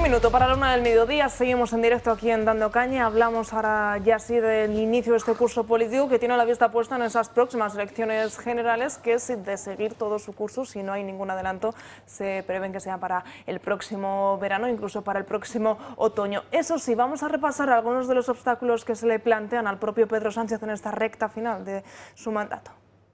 minuto para la 1 del mediodía, seguimos en directo aquí en Dando Caña. Hablamos ahora ya sí del inicio de este curso político que tiene la vista puesta en esas próximas elecciones generales que, de seguir todo su curso, si no hay ningún adelanto, se prevén que sean para el próximo verano, incluso para el próximo otoño. Eso sí, vamos a repasar algunos de los obstáculos que se le plantean al propio Pedro Sánchez en esta recta final de su mandato.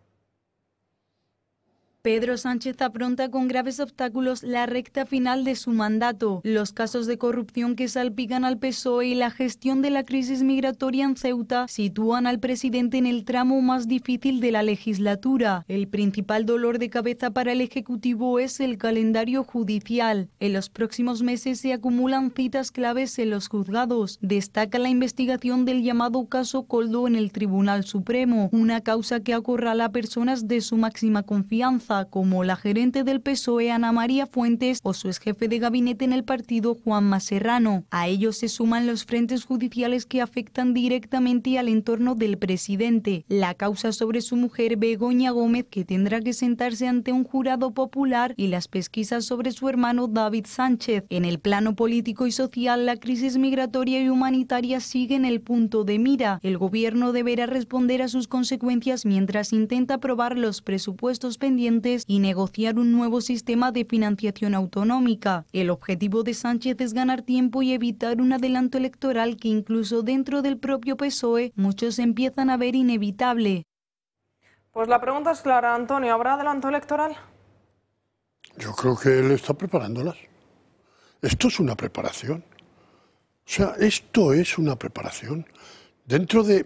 Pedro Sánchez afronta con graves obstáculos la recta final de su mandato. Los casos de corrupción que salpican al PSOE y la gestión de la crisis migratoria en Ceuta sitúan al presidente en el tramo más difícil de la legislatura. El principal dolor de cabeza para el Ejecutivo es el calendario judicial. En los próximos meses se acumulan citas claves en los juzgados. Destaca la investigación del llamado caso Koldo en el Tribunal Supremo, una causa que acorrala a personas de su máxima confianza, como la gerente del PSOE Ana María Fuentes o su exjefe de gabinete en el partido Juanma Serrano. A ellos se suman los frentes judiciales que afectan directamente al entorno del presidente. La causa sobre su mujer Begoña Gómez, que tendrá que sentarse ante un jurado popular, y las pesquisas sobre su hermano David Sánchez. En el plano político y social, la crisis migratoria y humanitaria sigue en el punto de mira. El gobierno deberá responder a sus consecuencias mientras intenta aprobar los presupuestos pendientes y negociar un nuevo sistema de financiación autonómica. El objetivo de Sánchez es ganar tiempo y evitar un adelanto electoral que incluso dentro del propio PSOE muchos empiezan a ver inevitable. Pues la pregunta es clara, Antonio, ¿habrá adelanto electoral? Yo creo que él está preparándolas. Esto es una preparación. O sea, esto es una preparación. Dentro de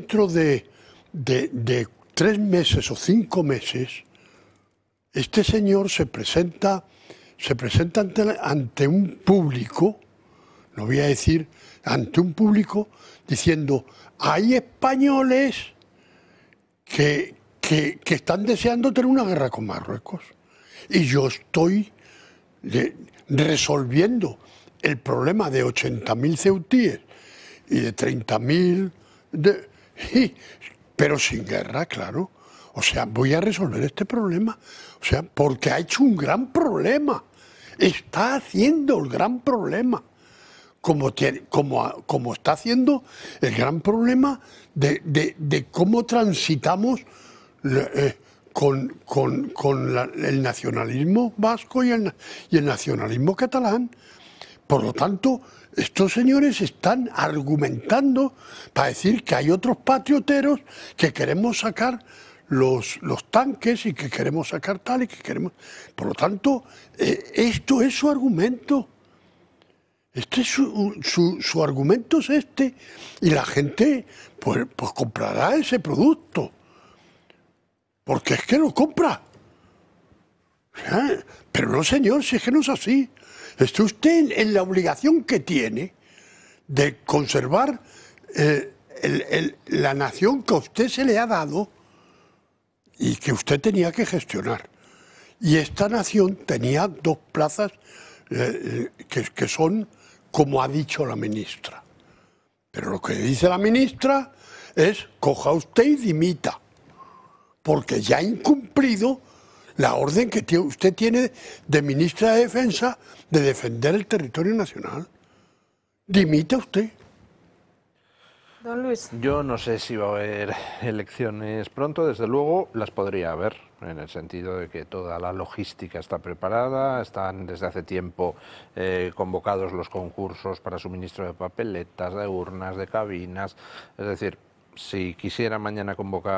3 meses o 5 meses, este señor se presenta ante un público, no voy a decir ante un público, diciendo, hay españoles que están deseando tener una guerra con Marruecos. Y yo estoy resolviendo el problema de 80.000 ceutíes y de 30.000, pero sin guerra, claro. O sea, voy a resolver este problema. O sea, porque ha hecho un gran problema. Está haciendo el gran problema. Como está haciendo el gran problema de cómo transitamos con el nacionalismo vasco y el nacionalismo catalán. Por lo tanto, estos señores están argumentando para decir que hay otros patrioteros que queremos sacar los tanques y que queremos sacar tal y que queremos... Por lo tanto, esto es su argumento. Su argumento es este. Y la gente pues comprará ese producto. Porque es que lo compra. Pero no, señor, si es que no es así. Está usted en la obligación que tiene de conservar la nación que a usted se le ha dado y que usted tenía que gestionar. Y esta nación tenía 2 plazas que son como ha dicho la ministra. Pero lo que dice la ministra es, coja usted y dimita, porque ya ha incumplido la orden que usted tiene de ministra de Defensa de defender el territorio nacional. Dimita usted. Don Luis. Yo no sé si va a haber elecciones pronto, desde luego las podría haber, en el sentido de que toda la logística está preparada, están desde hace tiempo convocados los concursos para suministro de papeletas, de urnas, de cabinas, es decir, si quisiera mañana convocar